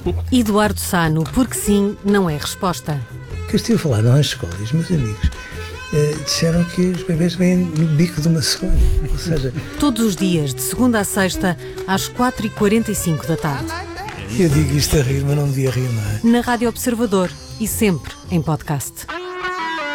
Eduardo Sá, porque sim, não é resposta. Que eu estive a falar na escola e os meus amigos disseram que os bebês vêm no bico de uma cegonha. Ou seja, Todos os dias, de segunda a sexta, às 4h45 da tarde. eu digo isto a rir, mas não devia rir, não é? Na Rádio Observador e sempre em podcast.